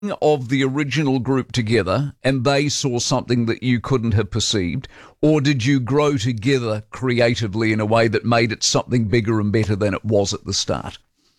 of the original group together and they saw something that you couldn't have perceived, or did you grow together creatively in a way that made it something bigger and better than it was at the start?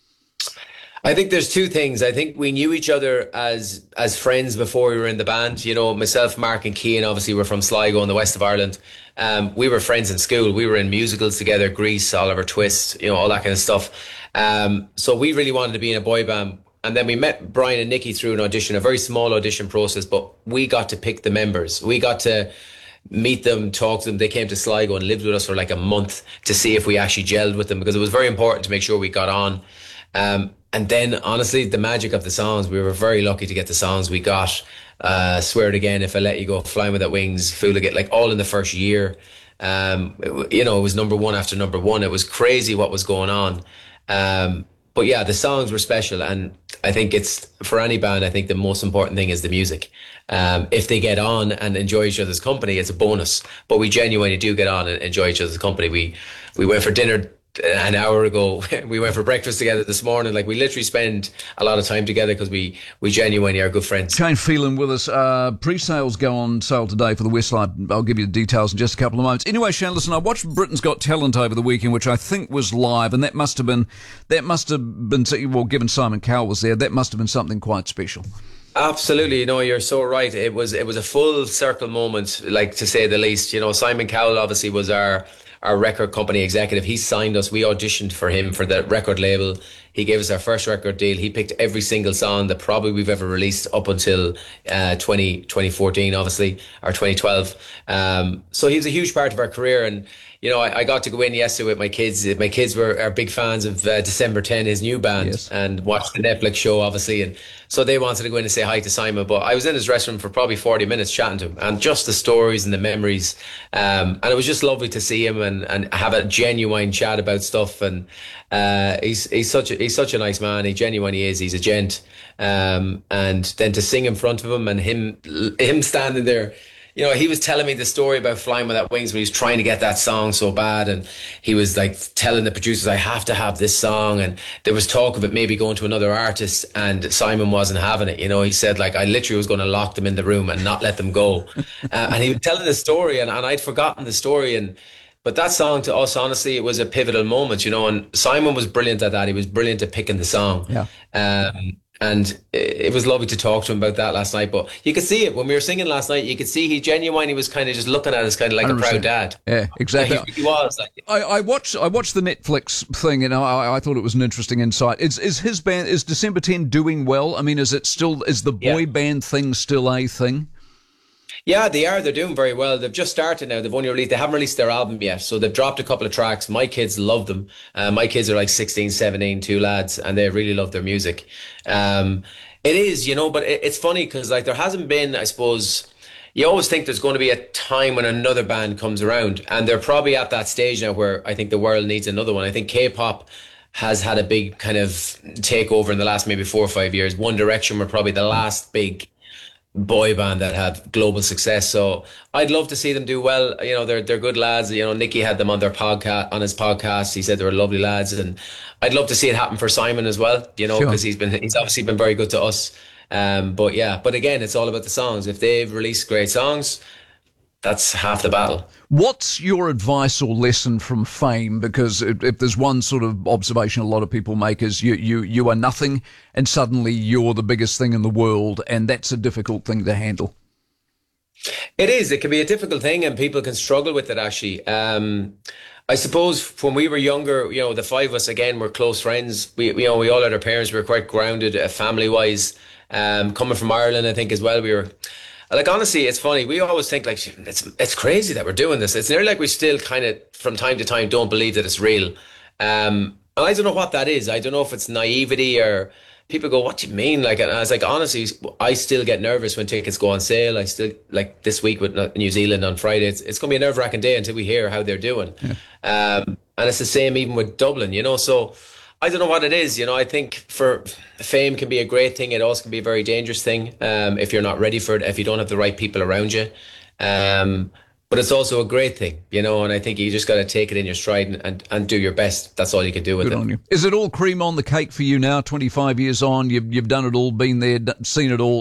I think there's two things. I think we knew each other as friends before we were in the band. You know, myself, Mark and Cian, obviously we're from Sligo in the west of Ireland. We were friends in school. We were in musicals together, Grease, Oliver Twist, you know, all that kind of stuff. So we really wanted to be in a boy band. And then we met Brian and Nicky through an audition, a very small audition process, but we got to pick the members. We got to meet them, talk to them. They came to Sligo and lived with us for like a month to see if we actually gelled with them, because it was very important to make sure we got on. And then, honestly, the magic of the songs, we were very lucky to get the songs we got. Swear It Again, If I Let You Go, Flying Without Wings, Fool Again, like all in the first year. You know, it was number one after number one. It was crazy what was going on. But yeah, the songs were special. And I think it's, for any band, I think the most important thing is the music. If they get on and enjoy each other's company, it's a bonus. But we genuinely do get on and enjoy each other's company. We went for dinner an hour ago. We went for breakfast together this morning. Like, we literally spend a lot of time together because we genuinely are good friends. Shane Phelan with us. Pre-sales go on sale today for the Westlife. I'll give you the details in just a couple of moments. Anyway, Shane, listen, I watched Britain's Got Talent over the weekend, which I think was live, and that must have been, well, given Simon Cowell was there, that must have been something quite special. Absolutely, you know, you're so right. It was a full circle moment, like, to say the least. You know, Simon Cowell obviously was our record company executive. He signed us. We auditioned for him for the record label. He gave us our first record deal. He picked every single song that probably we've ever released up until 2014, obviously, or 2012. So he was a huge part of our career. And, you know, I got to go in yesterday with my kids. My kids are big fans of December 10, his new band, yes, and watched the Netflix show, obviously. And so they wanted to go in and say hi to Simon. But I was in his restaurant for probably 40 minutes chatting to him, and just the stories and the memories. And it was just lovely to see him and have a genuine chat about stuff. And he's such a nice man. He genuinely is. He's a gent. And then to sing in front of him and him standing there. You know, he was telling me the story about Flying Without Wings when he was trying to get that song so bad, and he was like telling the producers, I have to have this song, and there was talk of it maybe going to another artist, and Simon wasn't having it. You know, he said, like, I literally was going to lock them in the room and not let them go. And he was telling the story, and I'd forgotten the story, but that song, to us, honestly, it was a pivotal moment, you know, and Simon was brilliant at that. He was brilliant at picking the song. Yeah. And it was lovely to talk to him about that last night. But you could see it when we were singing last night. You could see he genuinely was kind of just looking at us kind of like 100%. A proud dad. Yeah, exactly. He was. Like, I watched the Netflix thing, and I thought it was an interesting insight. Is his band, is December 10 doing well? I mean, is the boy band thing still a thing? Yeah, they are. They're doing very well. They've just started now. They haven't released their album yet. So they've dropped a couple of tracks. My kids love them. My kids are like 16, 17, two lads, and they really love their music. It is, you know, but it's funny because, like, there hasn't been, I suppose, you always think there's going to be a time when another band comes around, and they're probably at that stage now where I think the world needs another one. I think K-pop has had a big kind of takeover in the last maybe 4 or 5 years. One Direction were probably the last big boy band that had global success. So I'd love to see them do well. You know, they're good lads. You know, Nicky had them on his podcast. He said they were lovely lads, and I'd love to see it happen for Simon as well, you know, because he's obviously been very good to us. But again, it's all about the songs. If they've released great songs, that's half the battle. What's your advice or lesson from fame? Because if there's one sort of observation a lot of people make is you are nothing and suddenly you're the biggest thing in the world, and that's a difficult thing to handle. It is. It can be a difficult thing, and people can struggle with it, actually. I suppose when we were younger, you know, the five of us, again, were close friends. We all had our parents. We were quite grounded family-wise. Coming from Ireland, I think, as well, we were... Like, honestly, it's funny. We always think, like, it's crazy that we're doing this. It's nearly like we still kind of, from time to time, don't believe that it's real. And I don't know what that is. I don't know if it's naivety or people go, what do you mean? Like, and I was like, honestly, I still get nervous when tickets go on sale. I still, like this week with New Zealand on Friday, it's going to be a nerve-wracking day until we hear how they're doing. Yeah. And it's the same even with Dublin, you know, so... I don't know what it is, you know. I think for fame can be a great thing. It also can be a very dangerous thing if you're not ready for it, if you don't have the right people around you. But but it's also a great thing, and I think you just got to take it in your stride and do your best. That's all you can do with Good it. on you. Is it all cream on the cake for you now, 25 years on? You've done it all, been there, seen it all.